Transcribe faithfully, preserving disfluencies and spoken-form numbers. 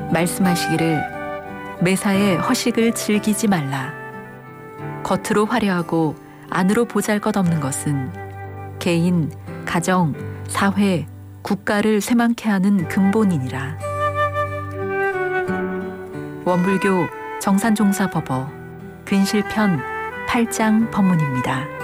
말씀하시기를 매사에 허식을 즐기지 말라. 겉으로 화려하고 안으로 보잘것없는 것은 개인, 가정, 사회, 국가를 쇠망케 하는 근본이니라. 원불교 정산종사법어 근실편 팔 장 법문입니다.